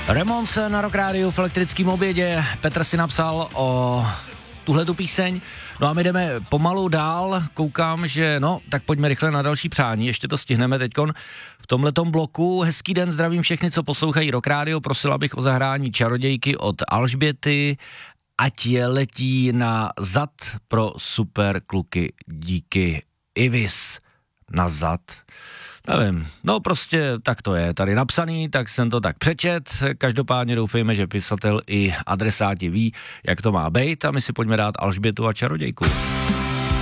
Ramonce na Rock Rádiu v elektrickém obědě. Petr si napsal o tuhletu píseň. No a my jdeme pomalu dál. Koukám, že tak pojďme rychle na další přání. Ještě to stihneme teďkon v tomhletom bloku. Hezký den, zdravím všechny, co poslouchají Rock Rádio. Prosila bych o zahrání Čarodějky od Alžběty. Ať je letí na zad pro super kluky. Díky. Ivis na zad. Nevím, prostě tak to je tady napsaný, tak jsem to tak přečet, každopádně doufejme, že pisatel i adresáti ví, jak to má být a my si pojďme dát Alžbětu a Čarodějku.